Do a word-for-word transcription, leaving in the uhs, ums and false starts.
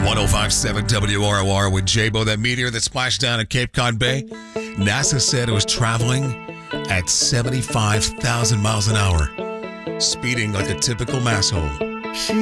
ten fifty-seven W R O R with J-Bo. That meteor that splashed down at Cape Cod Bay, NASA said it was traveling at seventy-five thousand miles an hour, speeding like a typical masshole.